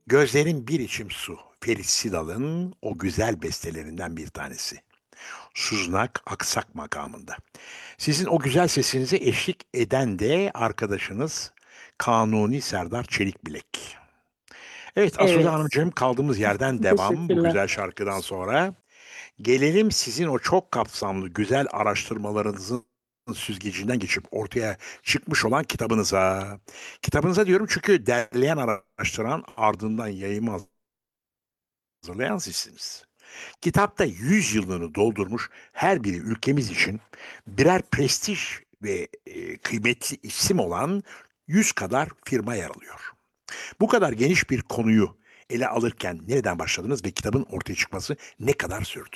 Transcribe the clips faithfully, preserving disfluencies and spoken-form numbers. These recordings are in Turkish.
Gözlerin bir içim su. Ferit Sidal'ın o güzel bestelerinden bir tanesi. Suznak Aksak makamında. Sizin o güzel sesinize eşlik eden de arkadaşınız Kanuni Serdar Çelikbilek. Evet Asude Evet. Hanımcığım, kaldığımız yerden devam bu Teşekkürler. güzel şarkıdan sonra. Gelelim sizin o çok kapsamlı güzel araştırmalarınızın süzgecinden geçip ortaya çıkmış olan kitabınıza. Kitabınıza diyorum çünkü derleyen, araştıran, ardından yayıma hazırlayan sizsiniz. Kitapta yüz yılını doldurmuş, her biri ülkemiz için birer prestij ve e, kıymetli isim olan yüz kadar firma yer alıyor. Bu kadar geniş bir konuyu ele alırken nereden başladınız ve kitabın ortaya çıkması ne kadar sürdü?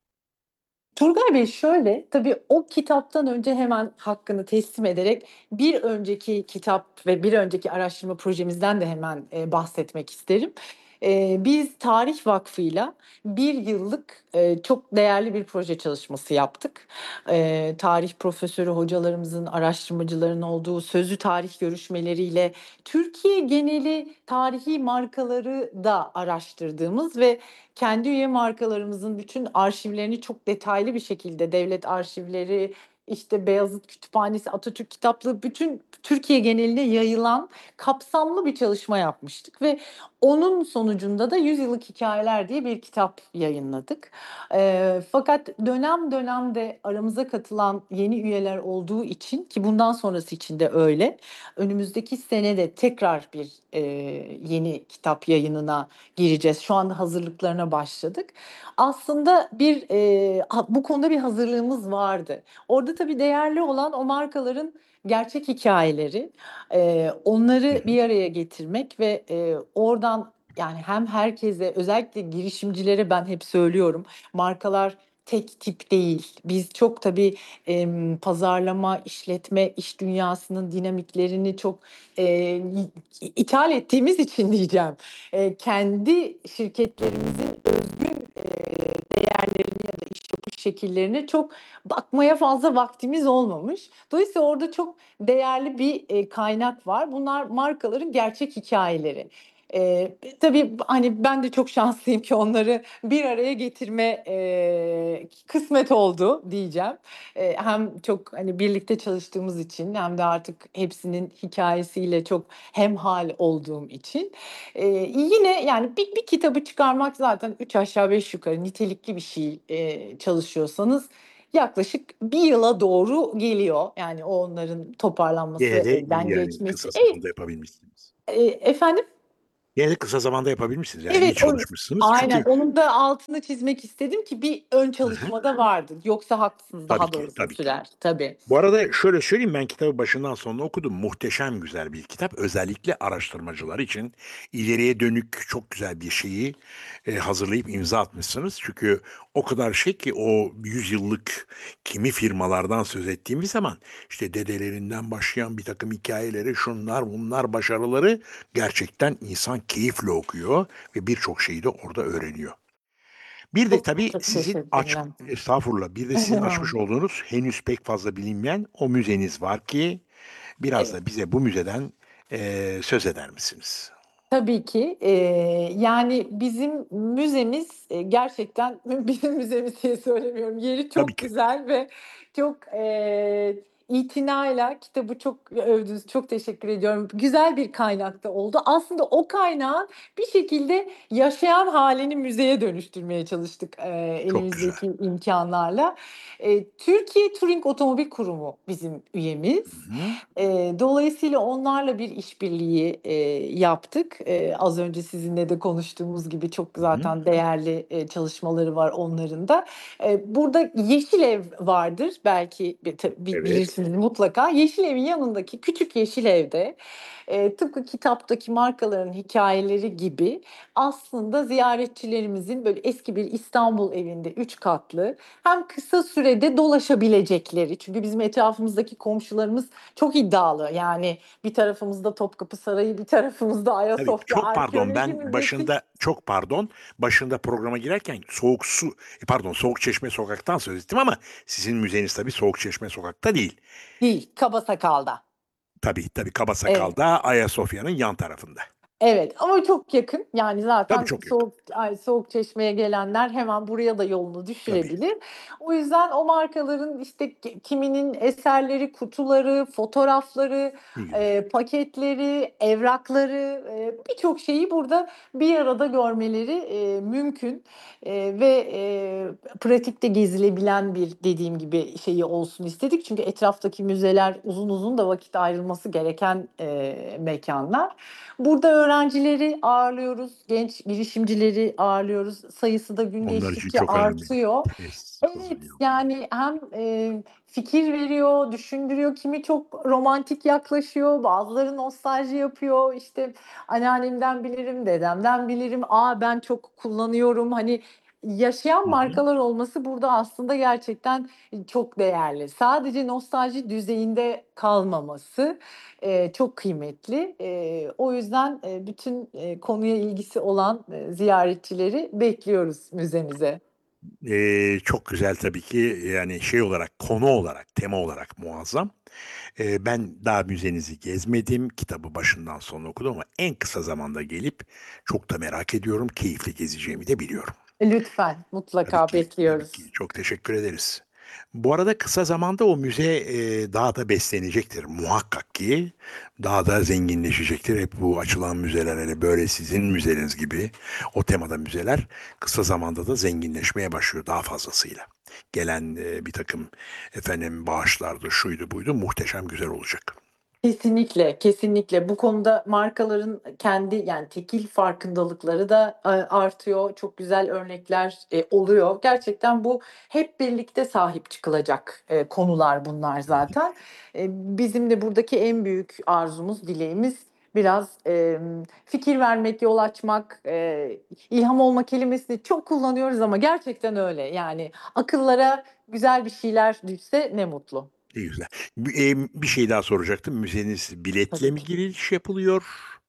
Turgay Bey şöyle, tabii o kitaptan önce hemen hakkını teslim ederek bir önceki kitap ve bir önceki araştırma projemizden de hemen, eee, bahsetmek isterim. Eee, biz Tarih Vakfı'yla bir yıllık, eee, çok değerli bir proje çalışması yaptık. Eee, tarih profesörü hocalarımızın, araştırmacıların olduğu sözlü tarih görüşmeleriyle Türkiye geneli tarihi markaları da araştırdığımız ve kendi üye markalarımızın bütün arşivlerini çok detaylı bir şekilde devlet arşivleri, işte Beyazıt Kütüphanesi, Atatürk Kitaplığı, bütün Türkiye geneline yayılan kapsamlı bir çalışma yapmıştık ve onun sonucunda da Yüz Yıllık Hikayeler diye bir kitap yayınladık. Eee, fakat dönem dönem de aramıza katılan yeni üyeler olduğu için, ki bundan sonrası için de öyle, önümüzdeki sene de tekrar bir, eee, yeni kitap yayınına gireceğiz. Şu anda hazırlıklarına başladık. Aslında bir, eee, ha bu konuda bir hazırlığımız vardı. Orada tabii değerli olan o markaların gerçek hikayeleri. Eee, Hı onları hı. bir araya getirmek ve, eee, oradan, yani, hem herkese, özellikle girişimcilere ben hep söylüyorum, markalar tek tip değil. Biz çok tabii, emm, pazarlama, işletme, iş dünyasının dinamiklerini çok, eee, y ithal ettiğimiz için diyeceğim, eee, kendi şirketlerimizin özgün, eee, değerlerine ya da iş yapış şekillerine çok bakmaya fazla vaktimiz olmamış. Dolayısıyla orada çok değerli bir, eee, kaynak var. Bunlar markaların gerçek hikayeleri. Eee, tabii, hani, ben de çok şanslıyım ki onları bir araya getirme, eee, kısmet oldu diyeceğim. Eee, hem çok, hani, birlikte çalıştığımız için hem de artık hepsinin hikayesiyle çok hemhâl olduğum için. Eee, yine, yani, bir bir kitabı çıkarmak zaten üç aşağı beş yukarı nitelikli bir şey, eee, çalışıyorsanız yaklaşık bir yıla doğru geliyor. Yani o onların toparlanması, Gene de iyi elden yani kısa geçmesi. Evet. zamanda yapabilmişsiniz. Eee, efendim? Gene de kısa zamanda yapabilmişsiniz. Yani iyi Evet, o çalışmışsınız aynen. çünkü. Onun da altını çizmek istedim ki bir ön Hı hı. çalışma da vardı. Yoksa haklısınız, Tabii daha da ki, uzun tabii ki. sürer. Tabii. Bu arada şöyle söyleyeyim, ben kitabı başından sonuna okudum. Muhteşem güzel bir kitap. Özellikle araştırmacılar için ileriye dönük çok güzel bir şeyi, eee, hazırlayıp imza atmışsınız. Çünkü o kadar şey ki o yüz yıllık kimi firmalardan söz ettiğimiz zaman, işte, dedelerinden başlayan birtakım hikayeleri, şunlar bunlar, başarıları gerçekten insan keyifle okuyor ve birçok şeyi de orada öğreniyor. Bir de Çok tabii çok sizin aç teşekkürler. estağfurullah, bir de sizin açmış olduğunuz henüz pek fazla bilinmeyen o müzeniz var ki biraz Evet. da bize bu müzeden, eee, söz eder misiniz? Tabii ki. Eee, yani, bizim müzemiz, eee, gerçekten bizim müzemiz diye söylemiyorum. Yeri Tabii çok ki. güzel ve çok, eee, itinayla kitabı çok övdünüz. Çok teşekkür ediyorum. Güzel bir kaynak da oldu. Aslında o kaynağın bir şekilde yaşayan hâlini müzeye dönüştürmeye çalıştık, eee, Çok güzel. elimizdeki imkânlarla. Eee, Türkiye Touring Otomobil Kurumu bizim üyemiz. Hı hı. Eee, dolayısıyla onlarla bir işbirliği, eee, yaptık. Eee, az önce sizinle de konuştuğumuz gibi çok Hı hı. zaten değerli, eee, çalışmaları var onların da. Eee, burada Yeşilev vardır. Belki bi ta bi Evet. bilirsiniz mutlaka. Yeşilev'in yanındaki küçük Yeşilev'de, eee, tıpkı kitaptaki markaların hikâyeleri gibi aslında ziyaretçilerimizin böyle eski bir İstanbul evinde üç katlı hem kısa sürede dolaşabilecekleri, çünkü bizim etrafımızdaki komşularımız çok iddialı. Yani bir tarafımızda Topkapı Sarayı, bir tarafımızda Tabii, Ayasofya çok pardon, Arkeoloji ben Müzesi. başında çok pardon, başında programa girerken Soğuk Su, e, pardon, Soğukçeşme Sokak'tan söz ettim ama sizin müzeniz tabii Soğukçeşme Sokak'ta değil. Değil, Kabasakal'da. Tabii, tabii, Evet. Kabasakal'da, Ayasofya'nın yan tarafında. Evet ama çok yakın. Yani Tabii zaten çok yakın. Soğuk ay, Soğukçeşme'ye gelenler hemen buraya da yolunu Tabii. düşürebilir. O yüzden o markaların işte ki kiminin eserleri, kutuları, fotoğrafları, Ne güzel. eee, paketleri, evrakları, eee, birçok şeyi burada bir arada görmeleri, eee, mümkün, eee, ve, eee, pratikte gezilebilen bir dediğim gibi şeyi olsun istedik. Çünkü etraftaki müzeler uzun uzun da vakit ayrılması gereken, eee, mekânlar. Burada öğrencileri ağırlıyoruz, genç girişimcileri ağırlıyoruz. Sayısı da gün Onlar için geçtikçe çok önemli. artıyor. Tesis Evet, hazırlıyor. yani hem, eee, fikir veriyor, düşündürüyor, kimi çok romantik yaklaşıyor, bazıları nostalji yapıyor. İşte, anneannemden bilirim, dedemden bilirim, "A, ben çok kullanıyorum." Hani, yaşayan Hı hı. markalar olması burada aslında gerçekten, çok değerli. Sadece nostalji düzeyinde kalmaması, eee, çok kıymetli. Eee, o yüzden, eee, bütün, eee, konuya ilgisi olan, eee, ziyaretçileri bekliyoruz müzemize. Eee, çok güzel tabii ki, yani, şey olarak, konu olarak, tema olarak muazzam. Eee, ben daha müzenizi gezmedim, kitabı başından sonuna okudum ama en kısa zamanda gelip çok da merak ediyorum, keyifle gezeceğimi de biliyorum. Lütfen, Tabii mutlaka ki, tabii ki. bekliyoruz. Çok teşekkür ederiz. Bu arada kısa zamanda o müze, eee, daha da beslenecektir muhakkak ki. Daha da zenginleşecektir. Hep bu açılan müzeler, hele böyle sizin müzeniz gibi o temada müzeler kısa zamanda da zenginleşmeye başlıyor daha fazlasıyla. Gelen, eee, birtakım efendim bağışlardı, şuydu buydu muhteşem güzel olacak. Kesinlikle, kesinlikle. Bu konuda markaların kendi, yani, tekil farkındalıkları da, eee, artıyor. Çok güzel örnekler, eee, oluyor. Gerçekten bu hep birlikte sahip çıkılacak, eee, konular bunlar Hı hı. zaten. Eee, bizim de buradaki en büyük arzumuz, dileğimiz biraz, emm, fikir vermek, yol açmak, eee, ilham olma kelimesini çok kullanıyoruz ama gerçekten öyle. Yani, akıllara güzel bir şeyler düşse ne mutlu. Ne güzel. Bü emm, bir şey daha soracaktım. Müzeniz biletle Tabii mi ki. giriş yapılıyor?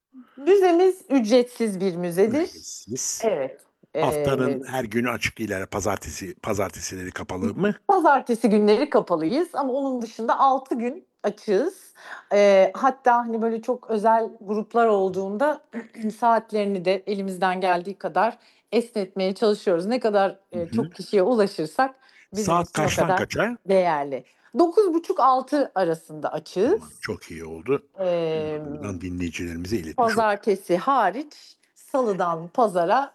Müzemiz ücretsiz bir müzedir. Ücretsiz. Evet. Haftanın Eee, her günü açık değil, herhâlde pazartesi pazartesileri kapalı mı? pazartesi günleri kapalıyız ama onun dışında altı gün açığız. Eee, hatta, hani, böyle çok özel gruplar olduğunda saatlerini de elimizden geldiği kadar esnetmeye çalışıyoruz. Ne kadar, Hı eee, hı. çok kişiye ulaşırsak bizim Saat için o kaçtan kadar kaça? değerli. dokuz buçuk altı arasında Tamam, açığız. çok iyi oldu. Bunu da Emm, buradan dinleyicilerimize iletmiş olduk. pazartesi hariç salıdan pazara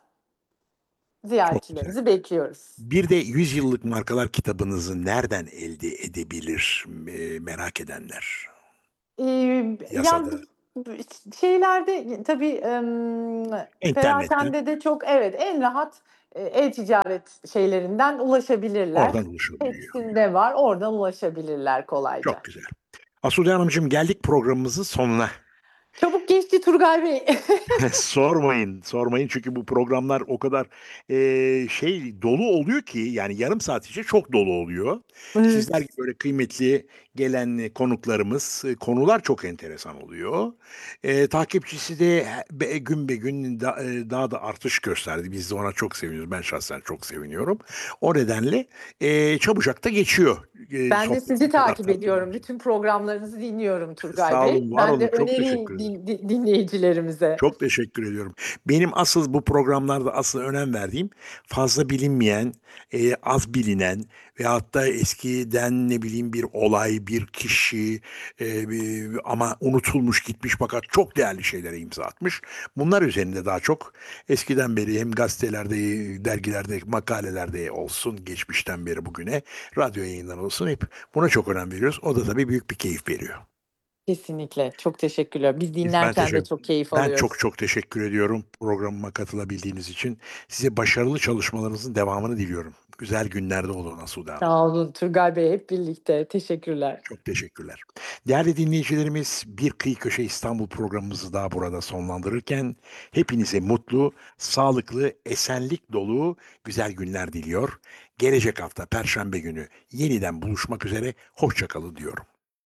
Çok güzel. ziyaretçilerimizi bekliyoruz. Bir de yüz yıllık markalar kitabınızı nereden elde edebilir, eee, merak edenler? Eee, yani, Piyasada, b b şeylerde tabii, emm, internetten, perakende de çok evet, en rahat, eee, e-ticaret şeylerinden ulaşabilirler. oradan ulaşılabiliyor. Hepsinde var, oradan ulaşabilirler kolayca. Çok güzel. Asude Hanımcığım, geldik programımızın sonuna. Çabuk geçti Turgay Bey. Sormayın, sormayın çünkü bu programlar o kadar, eee, şey, dolu oluyor ki, yani yarım saat içinde çok dolu oluyor. Sizler gibi Evet. böyle kıymetli gelen, eee, konuklarımız, eee, konular çok enteresan oluyor. Eee, takipçisi de he be gün be gün da eee, daha da artış gösterdi. Biz de ona çok seviniyoruz. Ben şahsen çok seviniyorum. O nedenle, eee, çabucak da geçiyor, eee, Ben de sohbet sizi o kadar takip tatlı ediyorum. olunca. Bütün programlarınızı dinliyorum Turgay Sağ Bey. olun, var Ben de olun. Çok teşekkür önereyim ederim. din di dinleyicilerimize. Çok teşekkür ediyorum. Benim asıl bu programlarda asıl önem verdiğim fazla bilinmeyen, eee, az bilinen veyahut da eskiden, ne bileyim, bir olay, bir kişi, eee, bi ama unutulmuş gitmiş fakat çok değerli şeylere imza atmış. Bunlar üzerinde daha çok eskiden beri hem gazetelerde, dergilerde, makalelerde olsun, geçmişten beri bugüne radyo yayınları olsun hep buna çok önem veriyoruz. O da tabii büyük bir keyif veriyor. Kesinlikle. Çok teşekkürler. Biz Biz ben dinlerken de teşekkür çok keyif ben alıyoruz. çok çok teşekkür ediyorum programıma katılabildiğiniz için. Size başarılı çalışmalarınızın devamını diliyorum. Güzel günlerde olun Asude Hanım. Sağ olun Turgay Bey, hep birlikte. Teşekkürler. Çok teşekkürler. Değerli dinleyicilerimiz, Bir Kıyı Köşe İstanbul programımızı daha burada sonlandırırken hepinize mutlu, sağlıklı, esenlik dolu güzel günler diliyor. Gelecek hafta Perşembe günü yeniden buluşmak üzere, hoşça kalın diyorum.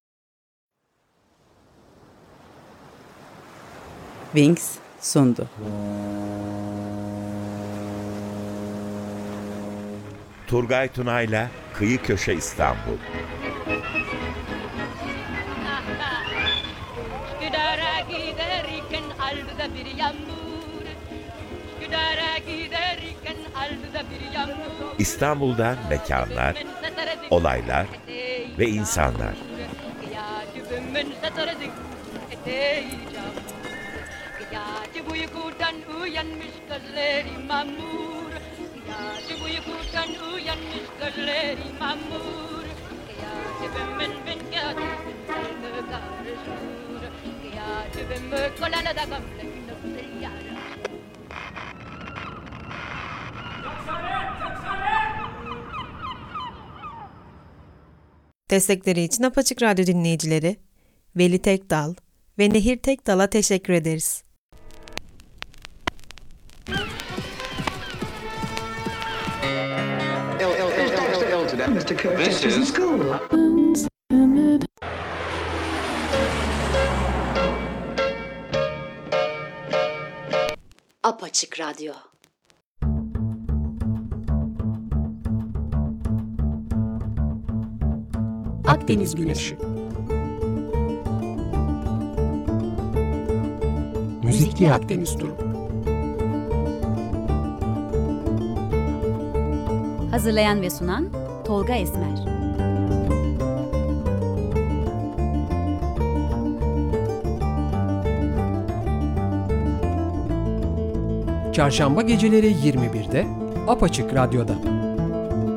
Wings sundu. Turgay Tunay'la Kıyı Köşe İstanbul. Güdara giderken aldı aldı da bir yağmur. Üsküdar'a giderken aldı da bir yağmur. İstanbul'da mekanlar, olaylar ve insanlar. Cübümün satırdık eteği yağmur. Gece uykudan uyanmış gözleri mamur. Gece uykudan uyanmış gözleri mamur. Cübümün bin kağıdı karışır. Cübümü kolana da gamle yara. Destekleri için Apaçık Radyo dinleyicileri Veli Tekdal ve Nehir Tekdal'a teşekkür ederiz. This is Apaçık Radyo. Akdeniz Güneşi. Müzikli Akdeniz Turu. Hazırlayan ve sunan Tolga Esmer. Çarşamba geceleri yirmi birde Apaçık Radyo'da.